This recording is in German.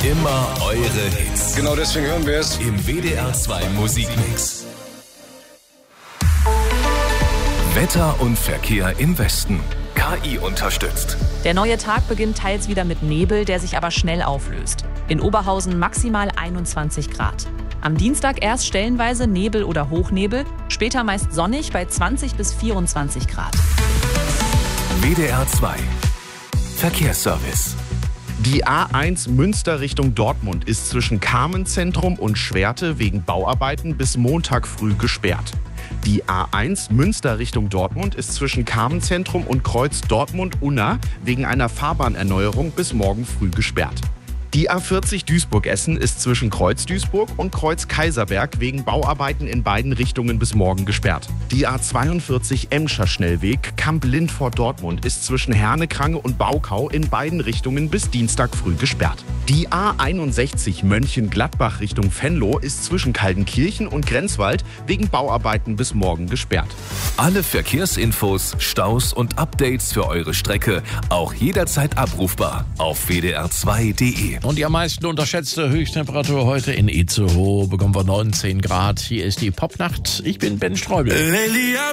Immer eure Hits. Genau deswegen hören wir es Im WDR 2 Musikmix. Wetter und Verkehr im Westen. KI unterstützt. Der neue Tag beginnt teils wieder mit Nebel, der sich aber schnell auflöst. In Oberhausen maximal 21 Grad. Am Dienstag erst stellenweise Nebel oder Hochnebel, später meist sonnig bei 20 bis 24 Grad. WDR 2 Verkehrsservice. Die A1 Münster Richtung Dortmund ist zwischen Carmenzentrum und Schwerte wegen Bauarbeiten bis Montag früh gesperrt. Die A1 Münster Richtung Dortmund ist zwischen Carmenzentrum und Kreuz Dortmund-Unna wegen einer Fahrbahnerneuerung bis morgen früh gesperrt. Die A40 Duisburg-Essen ist zwischen Kreuz Duisburg und Kreuz Kaiserberg wegen Bauarbeiten in beiden Richtungen bis morgen gesperrt. Die A42 Emscher Schnellweg Kamp-Lindfort-Dortmund ist zwischen Hernekrange und Baukau in beiden Richtungen bis Dienstag früh gesperrt. Die A61 Mönchengladbach Richtung Venlo ist zwischen Kaldenkirchen und Grenzwald wegen Bauarbeiten bis morgen gesperrt. Alle Verkehrsinfos, Staus und Updates für eure Strecke auch jederzeit abrufbar auf wdr2.de. Und die am meisten unterschätzte Höchsttemperatur heute in Itzehoe bekommen wir 19 Grad. Hier ist die Popnacht. Ich bin Ben Streubel.